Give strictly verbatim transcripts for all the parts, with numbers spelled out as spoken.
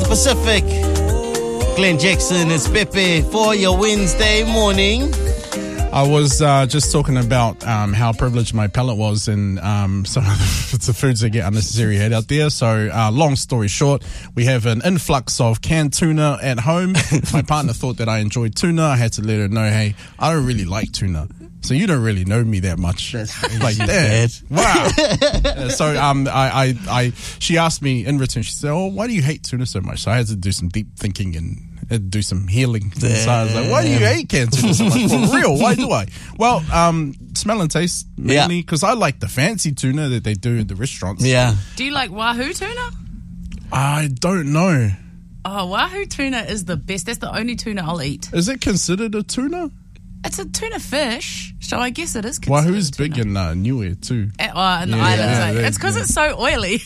Pacific. Glenn Jackson, it's Pepe for your Wednesday morning. I was uh, just talking about um, how privileged my palate was and um, some of the, the foods that get unnecessary hate out there. So, uh, long story short, we have an influx of canned tuna at home. My partner thought that I enjoyed tuna. I had to let her know, hey, I don't really like tuna. So you don't really know me that much. That's like that. Wow. uh, so um, I, I, I, she asked me in return. She said, "Oh, why do you hate tuna so much?" So I had to do some deep thinking and uh, do some healing. So I was like, "Why do you hate canned tuna so much? For real? Why do I?" Well, um, smell and taste mainly because yeah. I like the fancy tuna that they do in the restaurants. Yeah. Do you like wahoo tuna? I don't know. Oh, wahoo tuna is the best. That's the only tuna I'll eat. Is it considered a tuna? It's a tuna fish, so I guess it is considered Wahoo's tuna. big in uh, Niue too. Uh, oh, in the yeah, islands, yeah, eh? yeah, It's because yeah. it's so oily.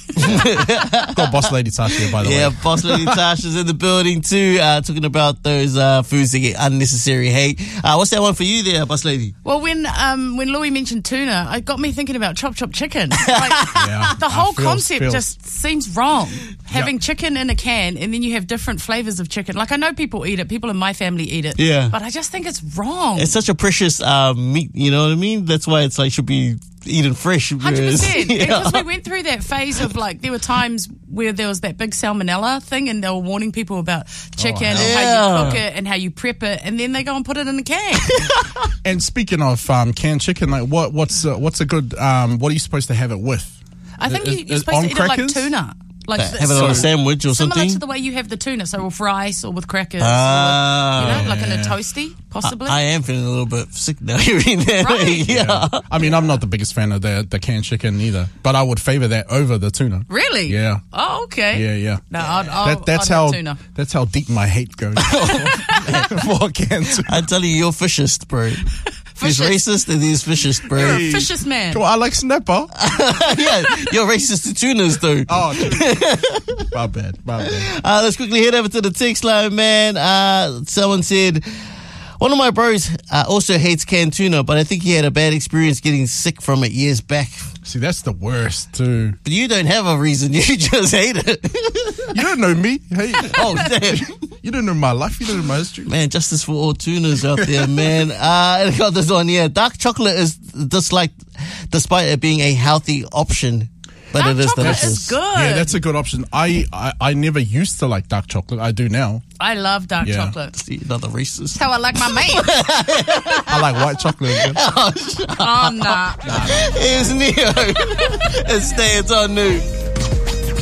Got Boss Lady Tash here, by the yeah, way. Yeah, Boss Lady Tash is in the building too, uh, talking about those uh, foods that get unnecessary hate. Uh, what's that one for you there, Boss Lady? Well, when um, when Louis mentioned tuna, it got me thinking about chop chop chicken. Like, yeah, the whole feels, concept feels. just seems wrong. Having Yep. chicken in a can and then you have different flavors of chicken. Like, I know people eat it. People in my family eat it. Yeah. But I just think it's wrong. It's such a precious uh, meat, you know what I mean? That's why it's like should be eaten fresh. one hundred percent. Yeah. Because we went through that phase of like, there were times where there was that big salmonella thing and they were warning people about chicken and yeah. how you cook it and how you prep it, and then they go and put it in a can. And speaking of um, canned chicken, like what what's uh, what's a good um, what are you supposed to have it with? I think Is- you, you're is supposed on to eat crackers? it like tuna. Like Uh, have it on a sandwich or similar something? to the way you have the tuna, so with rice or with crackers, Ah, or with, you know, like in a yeah. toasty, possibly. I, I am feeling a little bit sick now hearing that. Right. yeah. I mean, I'm not the biggest fan of the the canned chicken either, but I would favor that over the tuna. Really? Yeah. Oh, okay. Yeah, yeah. No, I'd, I'll, That, that's I'd have how tuna. that's how deep my hate goes for canned tuna. I tell you, you're fishist, bro. He's racist and he's fishist, bro. You're a vicious man. Come on, I like snapper. yeah, you're racist to tunas, though. Oh, my bad, my bad. Uh, let's quickly head over to the text line, man. Uh, someone said, one of my bros uh, also hates canned tuna, but I think he had a bad experience getting sick from it years back. See, that's the worst too. But you don't have a reason. You just hate it. You don't know me. Hey, oh, damn. you don't know my life. You don't know my history. Man, justice for all tuners out there, man. Uh, and I got this one here. Dark chocolate is disliked despite it being a healthy option. But Dark it is chocolate delicious. is good. Yeah, that's a good option. I, I, I never used to like dark chocolate. I do now. I love dark Yeah. chocolate. See, another racist. That's how I like my man. I like white chocolate. again. Oh, nah. Here's Neo. And stay, it's on new.